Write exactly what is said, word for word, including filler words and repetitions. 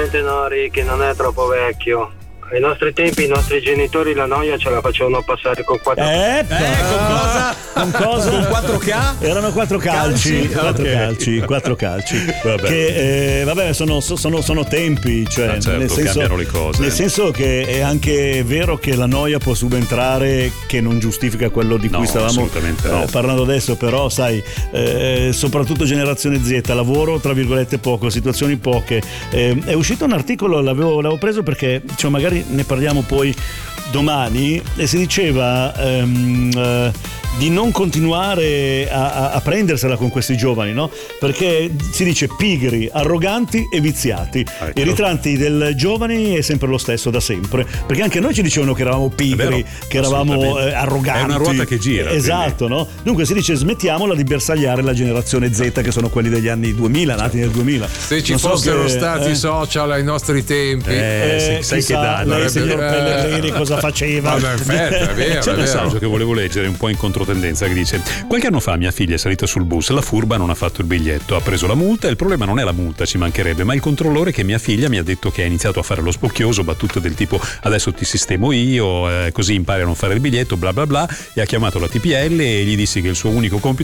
Assolutamente no, Ricky, non è troppo vecchio. Ai nostri tempi i nostri genitori la noia ce la facevano passare con quattro eh, eh, con cosa? Con cosa? Con quattro K? Erano quattro calci, calci? quattro okay. calci, quattro calci. Vabbè. Che eh, vabbè, sono, sono, sono tempi, cioè ah, certo, nel senso, cambiano le cose. Nel senso che è anche vero che la noia può subentrare, che non giustifica quello di cui no, stavamo eh, no. parlando adesso, però sai, eh, soprattutto generazione Z, lavoro tra virgolette poco, situazioni poche. Eh, è uscito un articolo, l'avevo, l'avevo preso perché cioè, magari ne parliamo poi domani, e si diceva um, uh, di non continuare a, a, a prendersela con questi giovani, no? Perché si dice pigri, arroganti e viziati. Ecco. I ritratti del giovani è sempre lo stesso da sempre, perché anche noi ci dicevano che eravamo pigri, vero, che eravamo eh, arroganti. È una ruota che gira. Esatto, quindi. No? Dunque si dice smettiamola di bersagliare la generazione Z, che sono quelli degli anni duemila, nati nel duemila. Se ci non fossero so che, stati eh, social ai nostri tempi, eh, eh, sai chissà, che da, lei signor Pellegrini cosa faceva? No, perfetto, è vero, c'è un è messaggio vero. che volevo leggere un po' in controtendenza che dice: qualche anno fa mia figlia è salita sul bus, la furba non ha fatto il biglietto, ha preso la multa, e il problema non è la multa, ci mancherebbe, ma il controllore che mia figlia mi ha detto che ha iniziato a fare lo spocchioso, battute del tipo adesso ti sistemo io, eh, così impari a non fare il biglietto, bla bla bla, e ha chiamato la T P L e gli dissi che il suo unico compito